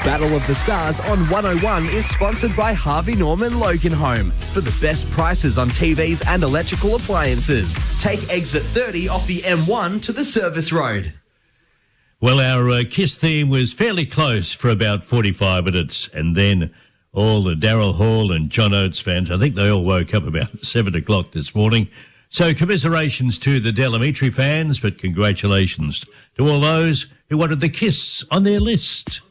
Battle of the Stars on 101 is sponsored by Harvey Norman Loganholme for the best prices on TVs and electrical appliances. Take exit 30 off the M1 to the service road. Well, our KISS theme was fairly close for about 45 minutes, and then all the Daryl Hall and John Oates fans, I think they all woke up about 7 o'clock this morning. So commiserations to the Delamitri fans, but congratulations to all those who wanted the KISS on their list.